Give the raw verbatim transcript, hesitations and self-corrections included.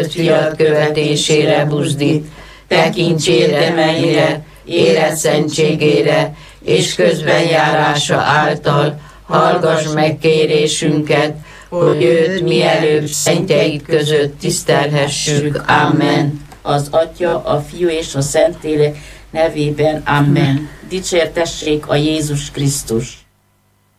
fia követésére buzdít, tekints érdemeire, életszentségére, és közbenjárása által hallgass meg kérésünket, hogy őt mielőbb szentjeid között tisztelhessük. Amen. Az Atya, a Fiú és a Szentlélek nevében. Amen. Dicsértessék a Jézus Krisztus.